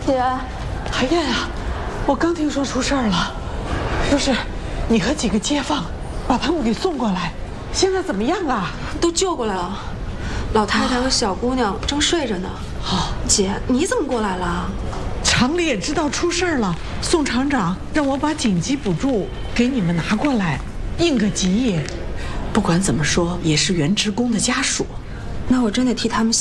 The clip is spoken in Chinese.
姐， 海燕啊，我刚听说出事儿了，不是，你和几个街坊把他们给送过来，现在怎么样啊？ 都救过来了，老太太和小姑娘正睡着呢。 好， 姐，你怎么过来了？ 厂里也知道出事儿了，宋厂长让我把紧急补助给你们拿过来，应个急也。不管怎么说，也是原职工的家属。 那我真得替他们